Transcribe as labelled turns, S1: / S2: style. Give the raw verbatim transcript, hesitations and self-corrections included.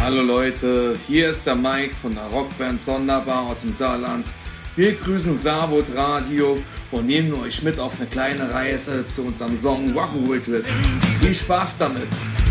S1: Hallo Leute, hier ist der Mike von der Rockband Sonderbar aus dem Saarland. Wir grüßen Saarwood Radio und nehmen euch mit auf eine kleine Reise zu unserem Song Rock'n'Roll Trip. Viel Spaß damit!